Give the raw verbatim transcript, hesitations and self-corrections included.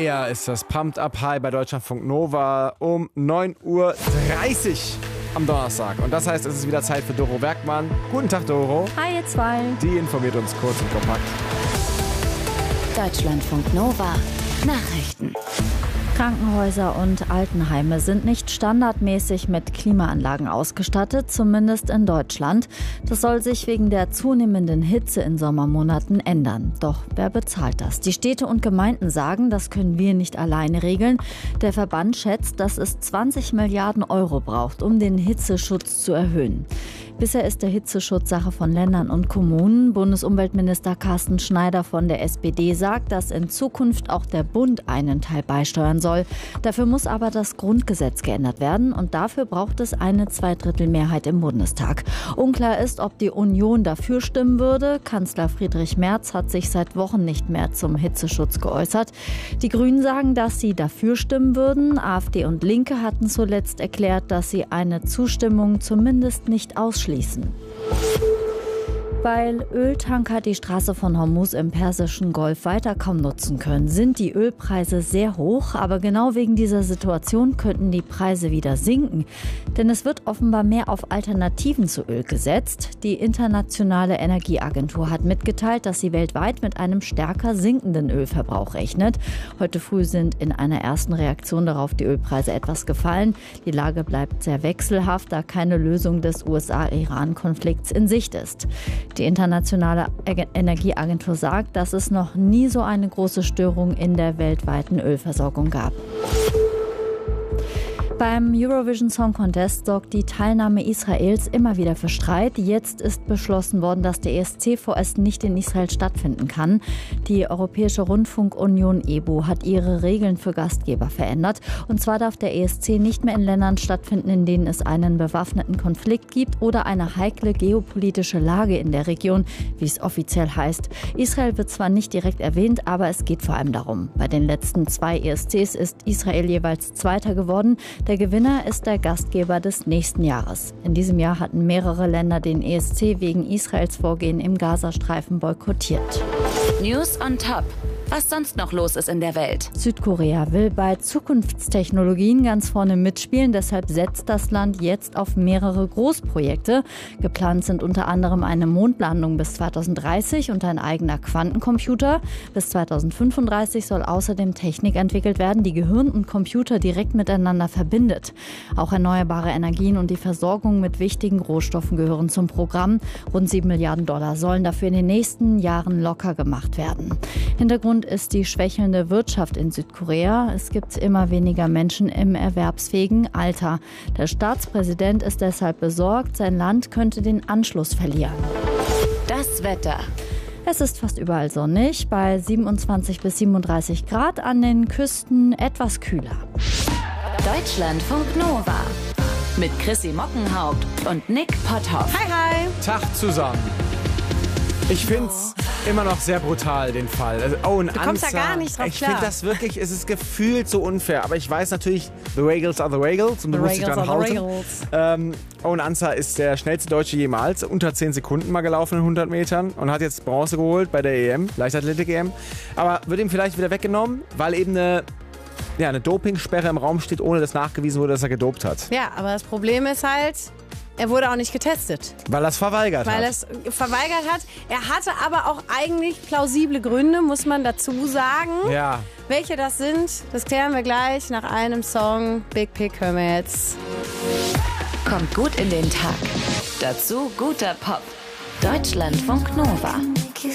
Slayer ist das Pumped Up High bei Deutschlandfunk Nova um neun Uhr dreißig am Donnerstag. Und das heißt, es ist wieder Zeit für Doro Werkmann. Guten Tag, Doro. Hi, ihr zwei. Die informiert uns kurz und kompakt. Deutschlandfunk Nova Nachrichten. Krankenhäuser und Altenheime sind nicht standardmäßig mit Klimaanlagen ausgestattet, zumindest in Deutschland. Das soll sich wegen der zunehmenden Hitze in Sommermonaten ändern. Doch wer bezahlt das? Die Städte und Gemeinden sagen, das können wir nicht alleine regeln. Der Verband schätzt, dass es zwanzig Milliarden Euro braucht, um den Hitzeschutz zu erhöhen. Bisher ist der Hitzeschutz Sache von Ländern und Kommunen. Bundesumweltminister Carsten Schneider von der S P D sagt, dass in Zukunft auch der Bund einen Teil beisteuern soll. Dafür muss aber das Grundgesetz geändert werden und dafür braucht es eine Zweidrittelmehrheit im Bundestag. Unklar ist, ob die Union dafür stimmen würde. Kanzler Friedrich Merz hat sich seit Wochen nicht mehr zum Hitzeschutz geäußert. Die Grünen sagen, dass sie dafür stimmen würden. AfD und Linke hatten zuletzt erklärt, dass sie eine Zustimmung zumindest nicht ausschließen. Weil Öltanker die Straße von Hormuz im Persischen Golf weiter kaum nutzen können, sind die Ölpreise sehr hoch. Aber genau wegen dieser Situation könnten die Preise wieder sinken. Denn es wird offenbar mehr auf Alternativen zu Öl gesetzt. Die Internationale Energieagentur hat mitgeteilt, dass sie weltweit mit einem stärker sinkenden Ölverbrauch rechnet. Heute früh sind in einer ersten Reaktion darauf die Ölpreise etwas gefallen. Die Lage bleibt sehr wechselhaft, da keine Lösung des U S A-Iran-Konflikts in Sicht ist. Die Internationale Energieagentur sagt, dass es noch nie so eine große Störung in der weltweiten Ölversorgung gab. Beim Eurovision Song Contest sorgt die Teilnahme Israels immer wieder für Streit. Jetzt ist beschlossen worden, dass der E S C vorerst nicht in Israel stattfinden kann. Die Europäische Rundfunkunion E B U hat ihre Regeln für Gastgeber verändert. Und zwar darf der E S C nicht mehr in Ländern stattfinden, in denen es einen bewaffneten Konflikt gibt oder eine heikle geopolitische Lage in der Region, wie es offiziell heißt. Israel wird zwar nicht direkt erwähnt, aber es geht vor allem darum. Bei den letzten zwei E S Cs ist Israel jeweils Zweiter geworden. Der Gewinner ist der Gastgeber des nächsten Jahres. In diesem Jahr hatten mehrere Länder den E S C wegen Israels Vorgehen im Gazastreifen boykottiert. News on Top. Was sonst noch los ist in der Welt. Südkorea will bei Zukunftstechnologien ganz vorne mitspielen. Deshalb setzt das Land jetzt auf mehrere Großprojekte. Geplant sind unter anderem eine Mondlandung bis zweitausenddreißig und ein eigener Quantencomputer. Bis zweitausendfünfunddreißig soll außerdem Technik entwickelt werden, die Gehirn und Computer direkt miteinander verbindet. Auch erneuerbare Energien und die Versorgung mit wichtigen Rohstoffen gehören zum Programm. Rund sieben Milliarden Dollar sollen dafür in den nächsten Jahren locker gemacht werden. Hintergrund ist die schwächelnde Wirtschaft in Südkorea. Es gibt immer weniger Menschen im erwerbsfähigen Alter. Der Staatspräsident ist deshalb besorgt, sein Land könnte den Anschluss verlieren. Das Wetter. Es ist fast überall sonnig, bei siebenundzwanzig bis siebenunddreißig Grad, an den Küsten etwas kühler. Deutschlandfunk Nova mit Chrissy Mockenhaupt und Nick Potthoff. Hi, hi. Tag zusammen. Ich find's immer noch sehr brutal, den Fall. Also, oh, ein Du kommst Anza, da gar nicht drauf ich klar. finde das wirklich, es ist gefühlt so unfair. Aber ich weiß natürlich, the Regals are the Regals. Und The du musst dich Regals dran are the halten. Regals. Ähm, Owen Anza ist der schnellste Deutsche jemals. Unter zehn Sekunden mal gelaufen in hundert Metern. Und hat jetzt Bronze geholt bei der E M, Leichtathletik-E M. Aber wird ihm vielleicht wieder weggenommen, weil eben eine, ja, eine Dopingsperre im Raum steht, ohne dass nachgewiesen wurde, dass er gedopt hat. Ja, aber das Problem ist halt, er wurde auch nicht getestet, Weil er es verweigert weil hat. er es verweigert hat. Er hatte aber auch eigentlich plausible Gründe, muss man dazu sagen. Ja. Welche das sind, das klären wir gleich nach einem Song. Big Pick hören wir jetzt. Kommt gut in den Tag. Dazu guter Pop. Deutschlandfunk Nova.